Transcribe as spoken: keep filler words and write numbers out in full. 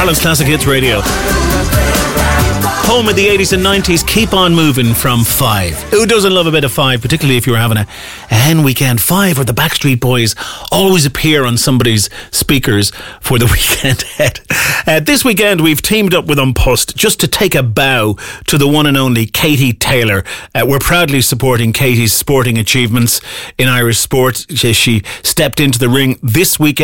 Ireland's Classic Hits Radio. Home of the eighties and nineties, Keep On Moving from Five. Who doesn't love a bit of Five, particularly if you're having a, a hen weekend? Five or the Backstreet Boys always appear on somebody's speakers for the weekend ahead. Uh, this weekend we've teamed up with Unpussed just to take a bow to the one and only Katie Taylor. Uh, we're proudly supporting Katie's sporting achievements in Irish sport. She, she stepped into the ring this weekend